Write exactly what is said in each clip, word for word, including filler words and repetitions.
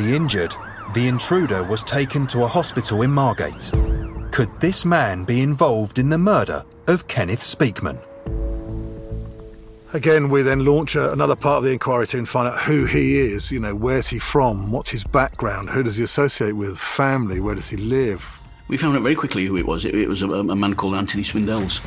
Badly injured, the intruder was taken to a hospital in Margate. Could this man be involved in the murder of Kenneth Speakman? Again, we then launch a, another part of the inquiry to find out who he is, you know, where's he from, what's his background, who does he associate with, family, where does he live? We found out very quickly who it was. It, it was a, a man called Anthony Swindells.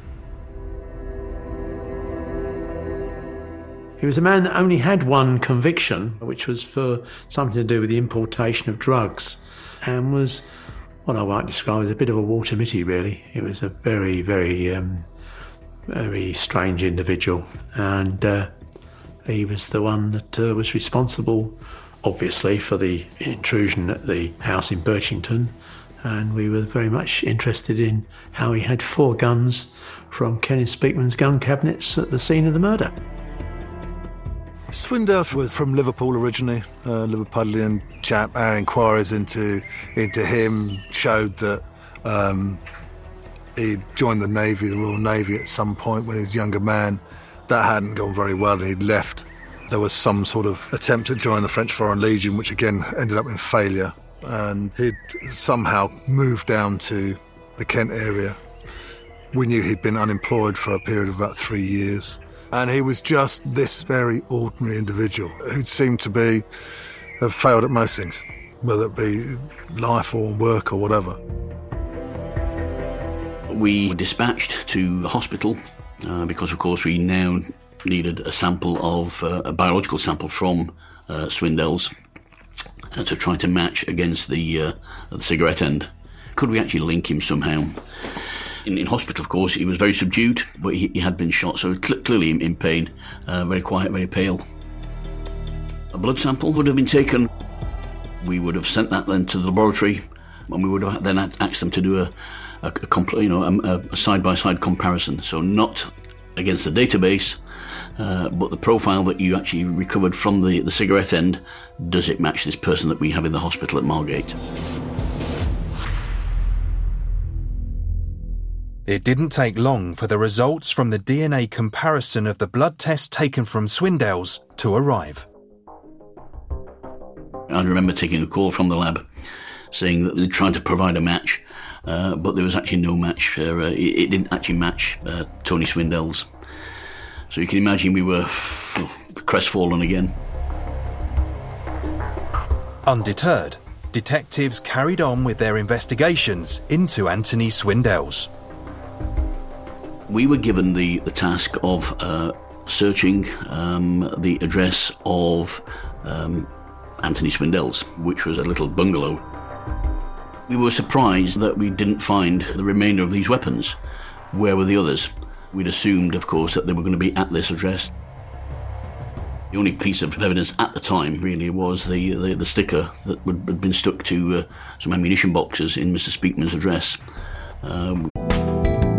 He was a man that only had one conviction, which was for something to do with the importation of drugs, and was what I might describe as a bit of a water mitty, really. He was a very, very, um, very strange individual, and uh, he was the one that uh, was responsible, obviously, for the intrusion at the house in Birchington, and we were very much interested in how he had four guns from Kenneth Speakman's gun cabinets at the scene of the murder. Swindells was from Liverpool originally, a Liverpudlian chap. Our inquiries into into him showed that um, he'd joined the Navy, the Royal Navy, at some point when he was a younger man. That hadn't gone very well, and he'd left. There was some sort of attempt to join the French Foreign Legion, which again ended up in failure, and he'd somehow moved down to the Kent area. We knew he'd been unemployed for a period of about three years. And he was just this very ordinary individual who'd seemed to be, have failed at most things, whether it be life or work or whatever. We were dispatched to the hospital uh, because, of course, we now needed a sample of, uh, a biological sample from uh, Swindells uh, to try to match against the, uh, the cigarette end. Could we actually link him somehow? In, in hospital, of course, he was very subdued, but he, he had been shot, so cl- clearly in, in pain, uh, very quiet, very pale. A blood sample would have been taken. We would have sent that then to the laboratory, and we would have then asked them to do a, a, a compl- you know, a, a side-by-side comparison. So not against the database, uh, but the profile that you actually recovered from the, the cigarette end, does it match this person that we have in the hospital at Margate? It didn't take long for the results from the D N A comparison of the blood test taken from Swindells to arrive. I remember taking a call from the lab saying that they're trying to provide a match, uh, but there was actually no match. Uh, it, it didn't actually match uh, Tony Swindells. So you can imagine we were oh, crestfallen again. Undeterred, detectives carried on with their investigations into Anthony Swindells. We were given the, the task of uh, searching um, the address of um, Anthony Swindells, which was a little bungalow. We were surprised that we didn't find the remainder of these weapons. Where were the others? We'd assumed, of course, that they were going to be at this address. The only piece of evidence at the time, really, was the, the, the sticker that had been stuck to uh, some ammunition boxes in Mister Speakman's address. Uh,